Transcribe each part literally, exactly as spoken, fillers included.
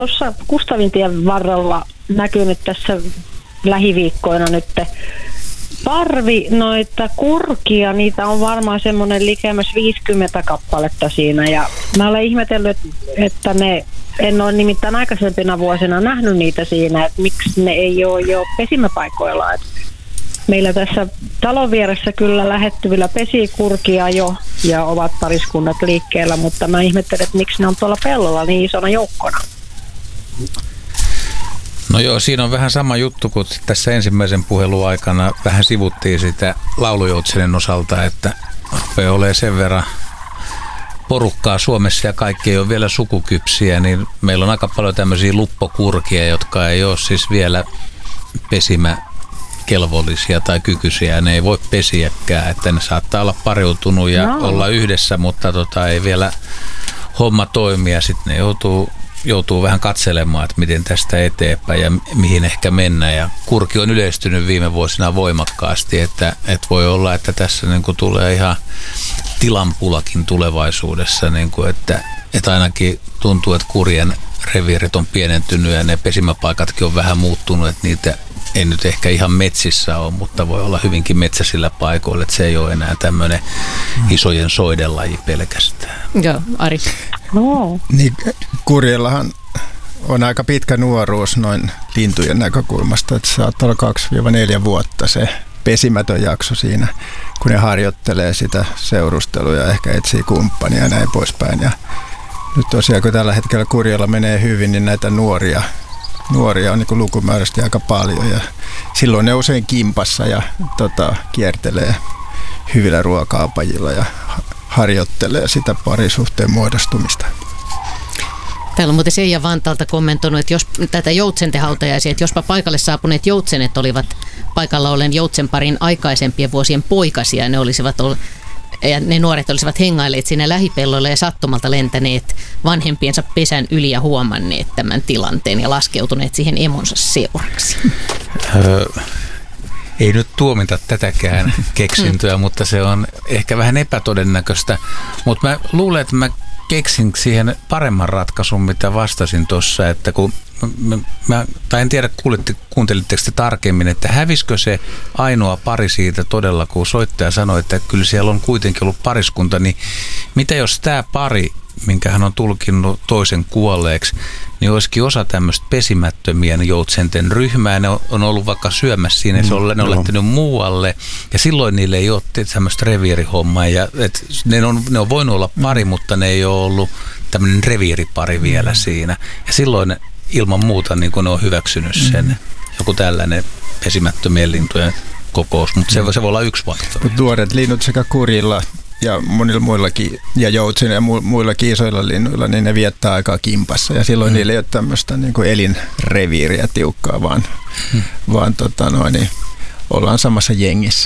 Tuossa Kustavintien varrella näkynyt tässä lähiviikkoina nyt parvi noita kurkia, niitä on varmaan semmoinen likemmäs viisikymmentä kappaletta siinä ja mä olen ihmetellyt, että ne, en ole nimittäin aikaisempina vuosina nähnyt niitä siinä, että miksi ne ei ole jo pesimäpaikoilla. Et meillä tässä talon vieressä kyllä lähettyvillä pesii kurkia jo ja ovat pariskunnat liikkeellä, mutta mä ihmettelen, että miksi ne on tuolla pellolla niin isona joukkona. No joo, siinä on vähän sama juttu kuin tässä ensimmäisen puhelun aikana vähän sivuttiin sitä laulujoutsenen osalta, että rupeaa olemaan sen verran porukkaa Suomessa ja kaikki ei ole vielä sukukypsiä, niin meillä on aika paljon tämmöisiä luppokurkia, jotka ei ole siis vielä pesimäkelvollisia tai kykyisiä. Ne ei voi pesiäkään, että ne saattaa olla pariutunut ja no. olla yhdessä, mutta tota, ei vielä homma toimia. Sitten ne joutuu joutuu vähän katselemaan, että miten tästä eteenpäin ja mihin ehkä mennään. Ja kurki on yleistynyt viime vuosina voimakkaasti, että, että voi olla, että tässä niin kuin tulee ihan tilanpulakin tulevaisuudessa, niin kuin, että, että ainakin tuntuu, että kurjen reviirit on pienentynyt ja ne pesimäpaikatkin on vähän muuttunut, että niitä ei nyt ehkä ihan metsissä ole, mutta voi olla hyvinkin metsäisillä paikoilla, että se ei ole enää tämmöinen isojen soiden laji pelkästään. Joo, Ari. No. Niin, kurjellahan on aika pitkä nuoruus noin lintujen näkökulmasta, että saattaa olla kaksi neljä vuotta se pesimätön jakso siinä, kun ne harjoittelee sitä seurustelua ja ehkä etsii kumppania ja näin poispäin. Ja nyt tosiaan, kun tällä hetkellä kurjella menee hyvin, niin näitä nuoria, nuoria on niin kuin lukumääräisesti aika paljon ja silloin ne usein kimpassa ja tota, kiertelee hyvillä ruoka-apajilla ja harjoittelee sitä parisuhteen muodostumista. Täällä on muuten Seija Vantaalta kommentoinut, että jos tätä joutsenten hautajaisia, että jospa paikalle saapuneet joutsenet olivat paikalla ollen joutsenparin aikaisempien vuosien poikasia, ne olisivat olleet, ja ne nuoret olisivat hengailleet siinä lähipelloilla ja sattumalta lentäneet vanhempiensa pesän yli ja huomanneet tämän tilanteen ja laskeutuneet siihen emonsa seuraksi. Öö, ei nyt tuomita tätäkään keksintöä, mutta se on ehkä vähän epätodennäköistä. Mutta mä luulen, että mä keksin siihen paremman ratkaisun, mitä vastasin tuossa, että kun mä, mä, tai en tiedä, kuuntelitteko te tarkemmin, että hävisikö se ainoa pari siitä todella, kun soittaja sanoi, että kyllä siellä on kuitenkin ollut pariskunta, niin mitä jos tämä pari, minkä hän on tulkinnut toisen kuolleeksi, niin olisikin osa tämmöistä pesimättömien joutsenten ryhmää. Ne on ollut vaikka syömässä siinä, se on, ne on lähtenyt muualle, ja silloin niille ei ole tämmöistä reviirihommaa. Ja, et ne, on, ne on voinut olla pari, mutta ne ei ole ollut tämmöinen reviiripari vielä siinä. Ja silloin ilman muuta niin kun ne on hyväksynyt sen, joku tällainen pesimättömien lintujen kokous, mutta se, se voi olla yksi vaihtoehto. Nuoret linnut sekä kurilla ja monilla muillakin, ja joutsin ja muillakin isoilla linnuilla, niin ne viettää aikaa kimpassa. Ja silloin mm. niillä ei ole tämmöistä niin kuin elinreviiriä tiukkaa, vaan, mm. vaan tota noin, niin ollaan samassa jengissä.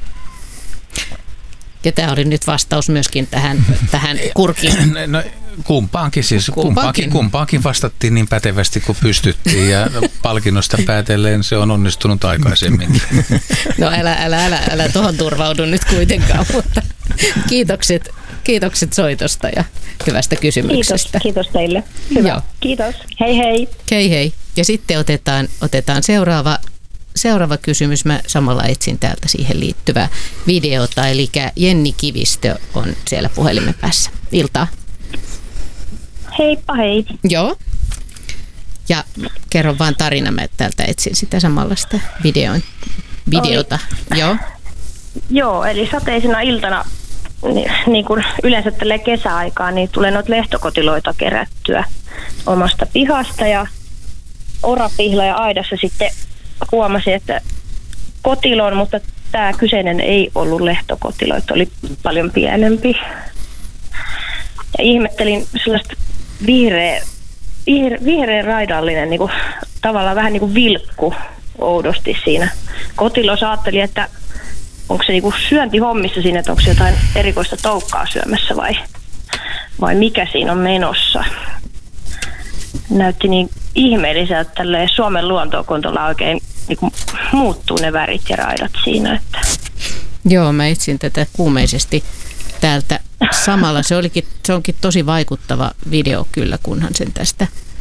Ja tämä oli nyt vastaus myöskin tähän, tähän kurkiin. No, kumpaankin siis. Kumpaankin, kumpaankin vastattiin niin pätevästi kuin pystyttiin ja palkinnosta päätellen se on onnistunut aikaisemmin. No älä, älä, älä, älä tuohon turvaudu nyt kuitenkaan, mutta kiitokset, kiitokset soitosta ja hyvästä kysymyksestä. Kiitos, kiitos teille. Hyvä. Joo. Kiitos. Hei hei. Hei hei. Ja sitten otetaan, otetaan seuraava, seuraava kysymys. Mä samalla etsin täältä siihen liittyvää videota. Eli Jenni Kivistö on siellä puhelimen päässä. Iltaa. Heippa hei. Joo. Ja kerro vaan tarina, mä täältä etsin sitä samanlaista videon, videota. Oli. Joo. Joo, eli sateisena iltana, niin, niin kuin yleensä tälle kesäaikaan, niin tulee noita lehtokotiloita kerättyä omasta pihasta ja orapihla ja aidassa sitten huomasin, että kotilo on, mutta tämä kyseinen ei ollut lehtokotilo, että oli paljon pienempi. Ja ihmettelin sellaista vihreä, vihreä, vihreä raidallinen, niin kuin, tavallaan vähän niin kuin vilkku oudosti siinä. Kotilossa ajattelin, että onko se niin kuin syöntihommissa siinä, että onko se jotain erikoista toukkaa syömässä vai, vai mikä siinä on menossa. Näytti niin ihmeelliseltä tälleen Suomen luontoon, kun tuolla oikein niin kuin muuttuu ne värit ja raidat siinä. Että. Joo, mä etsin tätä kuumeisesti täältä samalla. Se, olikin, se onkin tosi vaikuttava video kyllä, kunhan sen tästä